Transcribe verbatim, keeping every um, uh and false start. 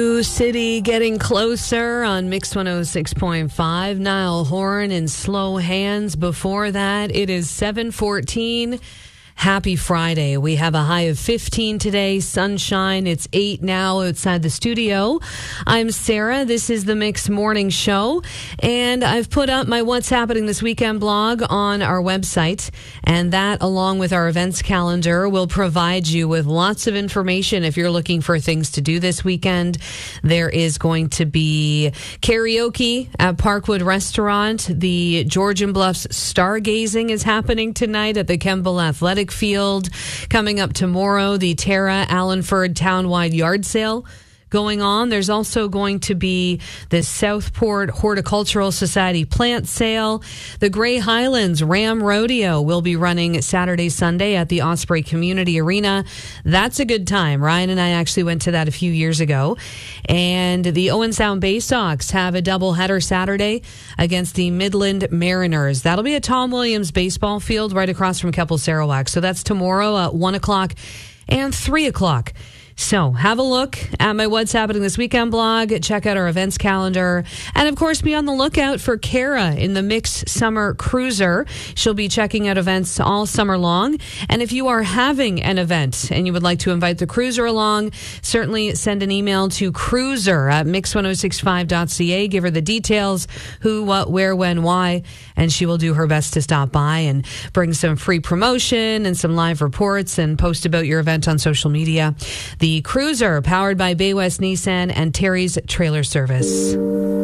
New City getting closer on Mix one oh six point five. Niall Horan in Slow Hands. Before that, it is seven fourteen. Happy Friday. We have a high of fifteen today, sunshine. It's eight now outside the studio. I'm Sarah. This is the Mix Morning Show, and I've put up my What's Happening This Weekend blog on our website, and that, along with our events calendar, will provide you with lots of information if you're looking for things to do this weekend. There is going to be karaoke at Parkwood Restaurant. The Georgian Bluffs Stargazing is happening tonight at the Kemble Athletic Field. Coming up tomorrow, the Tara Allenford Townwide Yard Sale going on. There's also going to be the Southport Horticultural Society plant sale. The Grey Highlands Ram Rodeo will be running Saturday, Sunday at the Osprey Community Arena. That's a good time. Ryan and I actually went to that a few years ago. And the Owen Sound Bay Sox have a doubleheader Saturday against the Midland Mariners. That'll be at Tom Williams Baseball Field right across from Keppel Sarawak. So that's tomorrow at one o'clock and three o'clock. So have a look at my What's Happening This Weekend blog. Check out our events calendar. And, of course, be on the lookout for Kara in the Mix Summer Cruiser. She'll be checking out events all summer long. And if you are having an event and you would like to invite the cruiser along, certainly send an email to cruiser at mix ten sixty-five dot c a. Give her the details, who, what, where, when, why, and she will do her best to stop by and bring some free promotion and some live reports and post about your event on social media. The Cruiser, powered by Bay West Nissan and Terry's Trailer Service.